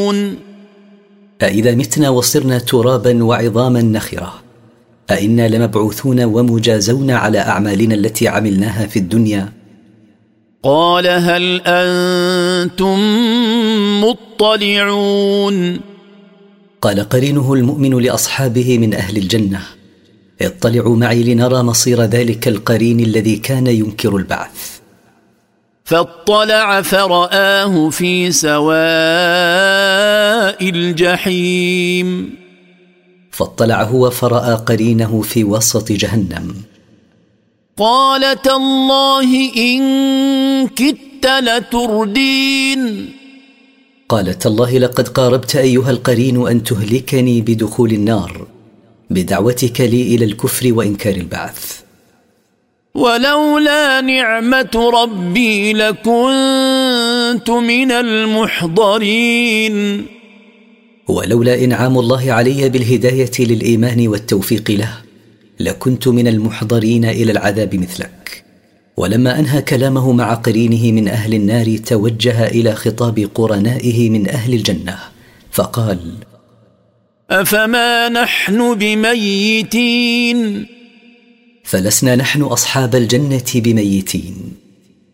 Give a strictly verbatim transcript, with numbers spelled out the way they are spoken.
لمدينون أإذا متنا وصرنا ترابا وعظاما نخرة أإنا لمبعوثون ومجازون على أعمالنا التي عملناها في الدنيا؟ قال هل أنتم مطلعون؟ قال قرينه المؤمن لأصحابه من أهل الجنة: اطلعوا معي لنرى مصير ذلك القرين الذي كان ينكر البعث. فاطلع فرآه في سواء الجحيم. فاطلع هو فرأى قرينه في وسط جهنم. قال تالله إن كدت لتردين. قال تالله لقد قاربت أيها القرين أن تهلكني بدخول النار بدعوتك لي إلى الكفر وإنكار البعث. ولولا نعمة ربي لكنت من المحضرين. ولولا إنعام الله علي بالهداية للإيمان والتوفيق له لكنت من المحضرين إلى العذاب مثلك. ولما أنهى كلامه مع قرينه من أهل النار توجه إلى خطاب قرنائه من أهل الجنة فقال: أفما نحن بميتين؟ فلسنا نحن أصحاب الجنة بميتين.